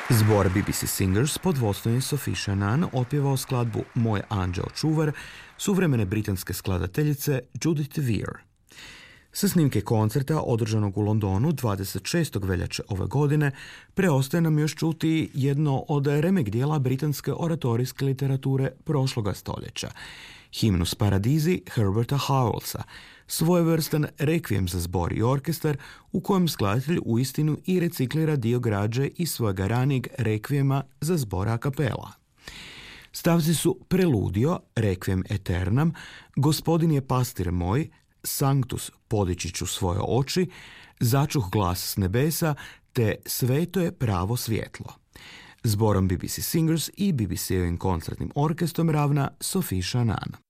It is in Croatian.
Zbor BBC Singers pod vodstvom Sophie Shannan otpjevao skladbu Moj anđeo čuvar suvremene britanske skladateljice Judith Veer. Sa snimke koncerta održanog u Londonu 26. veljače ove godine preostaje nam još čuti jedno od remek dijela britanske oratorijske literature prošloga stoljeća, Himnus Paradisi Herberta Howellsa, svojevrstan rekvijem za zbor i orkestar u kojem skladatelj uistinu i reciklira dio građe iz svojega ranijeg rekvijema za zbor a capella. Stavci su Preludio, Requiem Aeternam, Gospodin je pastir moj, Sanctus, podići ću svoje oči, Začuh glas s nebesa, te Sveto je pravo svjetlo. Zborom BBC Singers i BBC-ovim koncertnim orkestrom ravna Sophie Shannan.